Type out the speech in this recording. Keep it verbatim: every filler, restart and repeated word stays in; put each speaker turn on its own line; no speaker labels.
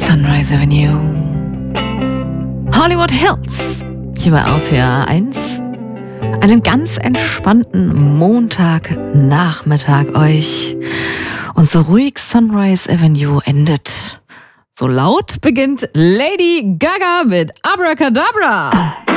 Sunrise Avenue. Hollywood Hills. Hier bei R P R eins. Einen ganz entspannten Montagnachmittag euch. Und so ruhig Sunrise Avenue endet, so laut beginnt Lady Gaga mit Abracadabra.